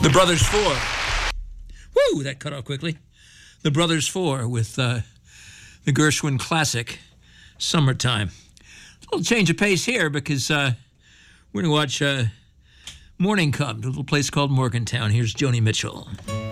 The Brothers Four. Woo, that cut off quickly. The Brothers Four with the Gershwin classic, Summertime. A little change of pace here because we're going to watch Morning Come to a little place called Morgantown. Here's Joni Mitchell.